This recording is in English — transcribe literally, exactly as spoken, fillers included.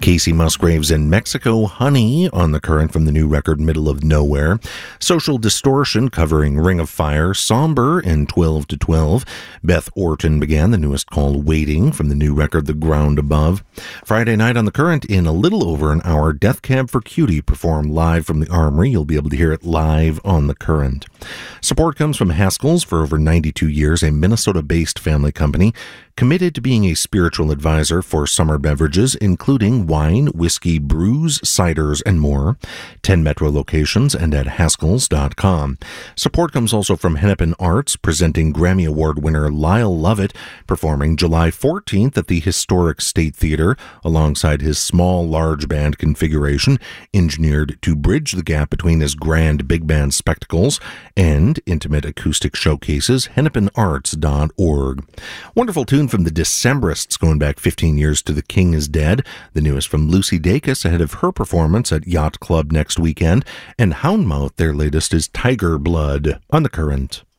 Casey Musgraves in Mexico, Honey on the Current from the new record Middle of Nowhere. Social Distortion covering Ring of Fire, Somber in twelve to twelve. Beth Orton began the newest called Waiting from the new record The Ground Above. Friday night on the Current in a little over an hour, Death Cab for Cutie performed live from the Armory. You'll be able to hear it live on the Current. Support comes from Haskell's for over ninety-two years, a Minnesota-based family company committed to being a spiritual advisor for summer beverages, including wine, whiskey, brews, ciders, and more. ten Metro locations and at haskells dot com. Support comes also from Hennepin Arts, presenting Grammy Award winner Lyle Lovett, performing July fourteenth at the Historic State Theater, alongside his small, large band configuration, engineered to bridge the gap between his grand big band spectacles and intimate acoustic showcases, hennepin arts dot org. Wonderful tune from the Decemberists going back fifteen years to The King is Dead, the newest from Lucy Dacus ahead of her performance at Yacht Club next weekend, and Houndmouth, their latest is Tiger Blood on the Current.